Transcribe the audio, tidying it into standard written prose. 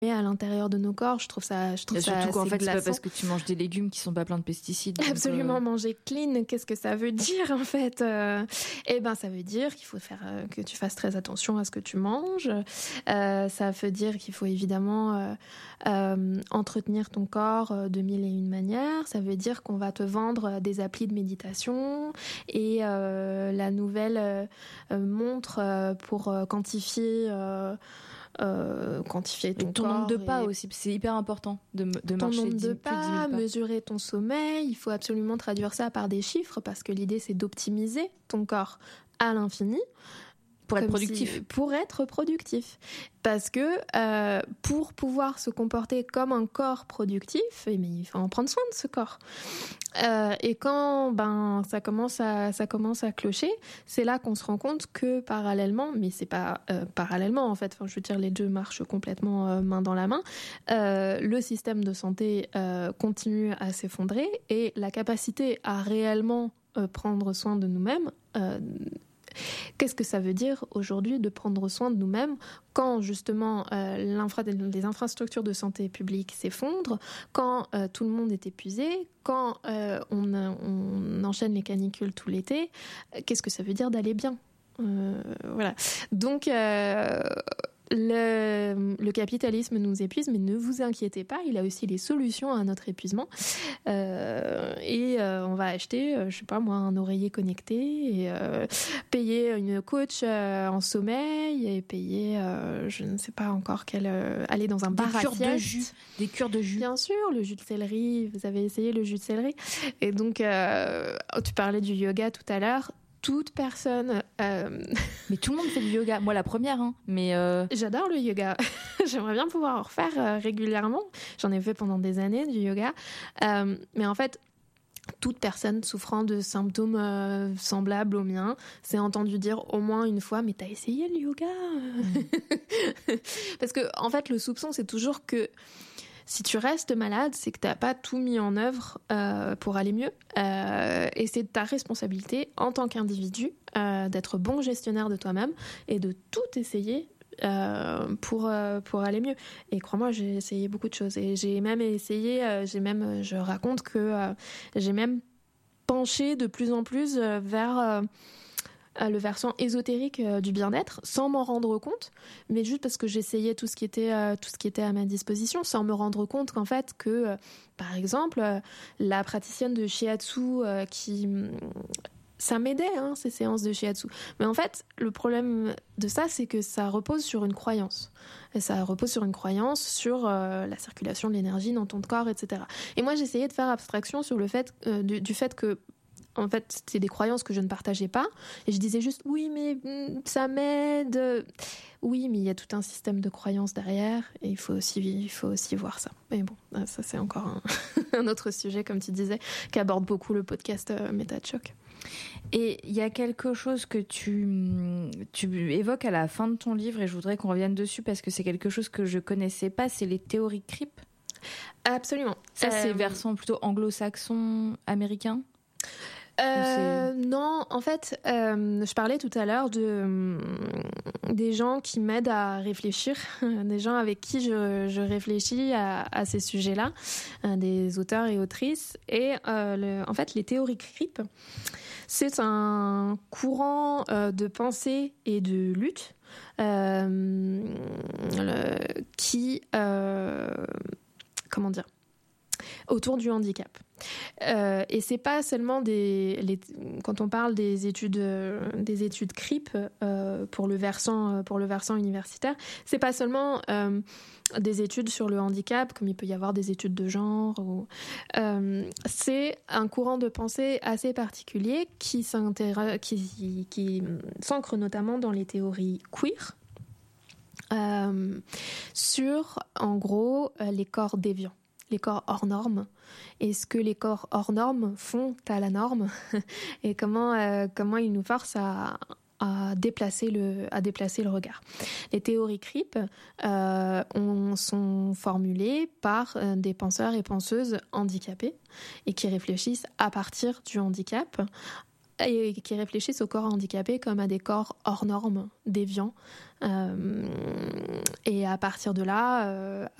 à l'intérieur de nos corps. Je trouve ça surtout assez qu'en fait, glaçant. c'est pas parce que tu manges des légumes qui sont pas pleins de pesticides. Absolument, manger clean, qu'est-ce que ça veut dire en fait ça veut dire qu'il faut que tu fasses très attention à ce que tu manges. Ça veut dire qu'il faut évidemment entretenir ton corps de mille et une manières. Ça veut dire qu'on va te vendre des applis de méditation et la nouvelle montre pour quantifier ton nombre de corps pas aussi, c'est hyper important de ton marcher nombre de plus de 10 000 pas, pas. mesurer ton sommeil. Il faut absolument traduire ça par des chiffres parce que l'idée c'est d'optimiser ton corps à l'infini. Pour être productif. Pour être productif. Parce que pour pouvoir se comporter comme un corps productif, il faut en prendre soin de ce corps. Et quand ça commence à clocher, c'est là qu'on se rend compte que parallèlement, mais c'est pas parallèlement en fait, je veux dire les deux marchent complètement main dans la main, le système de santé continue à s'effondrer et la capacité à réellement prendre soin de nous-mêmes. Qu'est-ce que ça veut dire aujourd'hui de prendre soin de nous-mêmes quand justement les infrastructures de santé publique s'effondrent, quand tout le monde est épuisé, quand on enchaîne les canicules tout l'été? Qu'est-ce que ça veut dire d'aller bien? Voilà. Donc le capitalisme nous épuise, mais ne vous inquiétez pas, il a aussi les solutions à notre épuisement. On va acheter, je sais pas moi, un oreiller connecté et payer une coach en sommeil et payer, je ne sais pas encore aller dans un bar à sieste. Des cures de jus. Bien sûr, le jus de céleri. Vous avez essayé le jus de céleri? Et donc, tu parlais du yoga tout à l'heure. Toute personne... Mais tout le monde fait du yoga. Moi, la première. Mais J'adore le yoga. J'aimerais bien pouvoir en refaire régulièrement. J'en ai fait pendant des années du yoga. Mais en fait, toute personne souffrant de symptômes semblables aux miens s'est entendu dire au moins une fois « Mais t'as essayé le yoga ?» Parce que, en fait, le soupçon, c'est toujours que si tu restes malade, c'est que tu n'as pas tout mis en œuvre pour aller mieux. Et c'est ta responsabilité en tant qu'individu d'être bon gestionnaire de toi-même et de tout essayer pour aller mieux. Et crois-moi, j'ai essayé beaucoup de choses. Et j'ai même essayé, je raconte que j'ai même penché de plus en plus vers... le versant ésotérique du bien-être sans m'en rendre compte, mais juste parce que j'essayais tout ce qui était à ma disposition, sans me rendre compte qu'en fait par exemple la praticienne de shiatsu ça m'aidait ces séances de shiatsu, mais en fait le problème de ça c'est que ça repose sur une croyance, et ça repose sur une croyance sur la circulation de l'énergie dans ton corps, etc. Et moi j'essayais de faire abstraction sur le fait du fait que en fait, c'était des croyances que je ne partageais pas. Et je disais juste, oui, mais ça m'aide. Oui, mais il y a tout un système de croyances derrière. Et il faut aussi voir ça. Mais bon, ça, c'est encore un autre sujet, comme tu disais, qui aborde beaucoup le podcast Méta de choc. Et il y a quelque chose que tu évoques à la fin de ton livre, et je voudrais qu'on revienne dessus parce que c'est quelque chose que je connaissais pas, c'est les théories CRIP. Absolument. Ça, c'est versant plutôt anglo-saxon, américain? Non, en fait, je parlais tout à l'heure des gens qui m'aident à réfléchir, des gens avec qui je réfléchis à ces sujets-là, des auteurs et autrices. Et en fait, les théories CRIP, c'est un courant de pensée et de lutte qui, comment dire, autour du handicap. Et c'est pas seulement quand on parle des études CRIP pour le versant universitaire, c'est pas seulement des études sur le handicap comme il peut y avoir des études de genre c'est un courant de pensée assez particulier qui s'ancre notamment dans les théories queer sur en gros les corps déviants, les corps hors normes, et ce que les corps hors normes font à la norme et comment ils nous forcent à déplacer le regard. Les théories CRIP sont formulées par des penseurs et penseuses handicapés et qui réfléchissent à partir du handicap et qui réfléchissent au corps handicapé comme à des corps hors normes, déviants. Et à partir de là,